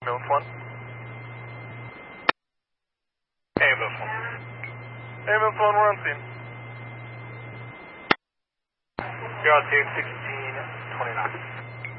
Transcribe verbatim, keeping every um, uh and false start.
ambulance one. Ambulance one. Ambulance one, we're on scene. You're on scene sixteen twenty-nine.